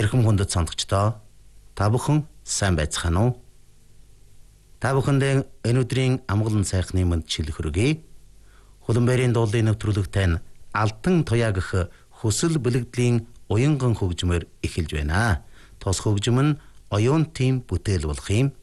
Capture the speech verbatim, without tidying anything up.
Эрхэм хүндэт сонсогчдоо та бүхэн сайн байцгаана уу? Та бүхэндээ энэ өдрийн амгалан сайхны мэндчил хүргэе. Хөлбөмбөрийн дуулын нэвтрүүлэгтэй Алтан туяа гэх хүсэл бэлгэдлийн уянган хөгжмөр эхэлж байна. Тус хөгжим нь оюун тим бүтээл болох юм.